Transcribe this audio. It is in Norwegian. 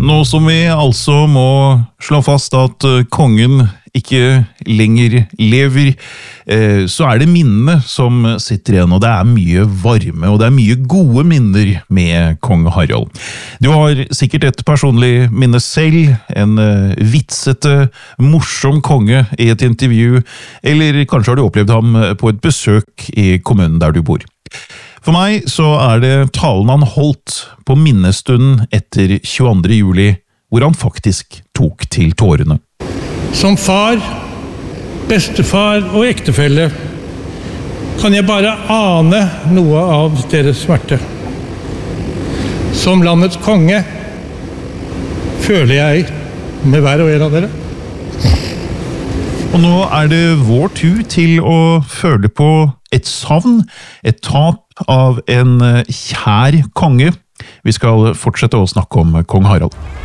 Nå som vi altså må slå fast at kongen ikke lenger lever, så det minnene som sitter igjen, og det mye varme, og det mye gode minner med kong Harald. Du har sikkert et personlig minne selv, en vitsete, morsom konge i et intervju, eller kanskje har du opplevd ham på et besøk i kommunen der du bor. For meg så det talen han holdt på minnestunden etter 22. juli, hvor han faktisk tok til tårene. Som far, bestefar og ektefelle kan jeg bare ane noe av deres smerte. Som landets konge føler jeg med hver og en av dere. Og nå det vår tur til å føle på et savn, et tap av en kjær konge. Vi skal fortsette å snakke om kong Harald.